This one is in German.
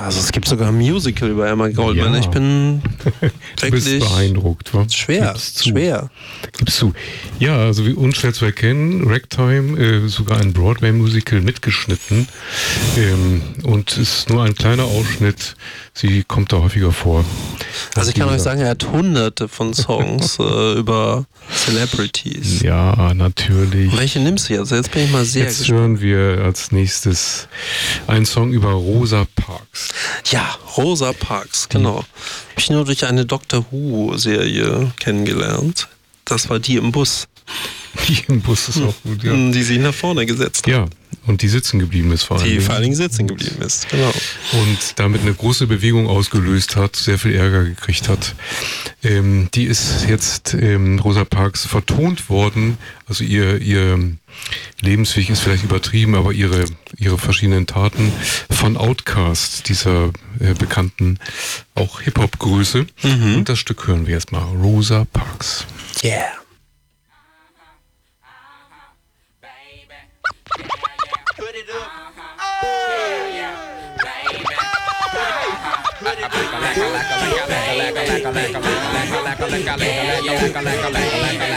Also es gibt sogar ein Musical über Emma Goldman. Ja. Ich bin Du bist wirklich beeindruckt, wa? schwer. Gibst du. Ja, also wie unschwer zu erkennen, Ragtime, sogar ein Broadway-Musical mitgeschnitten. Und ist nur ein kleiner Ausschnitt. Sie kommt da häufiger vor. Also ich kann euch sagen, er hat hunderte von Songs über Celebrities. Ja, natürlich. Welche nimmst du jetzt? Jetzt bin ich mal sehr Jetzt gespannt. hören wir als nächstes einen Song über Rosa Parks. Ja, Rosa Parks, genau. Habe ich nur durch eine Doctor Who-Serie kennengelernt. Das war die im Bus, Die im Bus ist auch gut, ja. die sich nach vorne gesetzt hat. Ja, und die sitzen geblieben ist vor allem. Die vor allen Dingen sitzen geblieben ist, genau. Und damit eine große Bewegung ausgelöst hat, sehr viel Ärger gekriegt hat. Die ist jetzt Rosa Parks vertont worden. Also ihr Lebensweg ist vielleicht übertrieben, aber ihre verschiedenen Taten von Outkast, dieser bekannten auch Hip-Hop-Größe. Und das Stück hören wir jetzt mal. Rosa Parks. Yeah.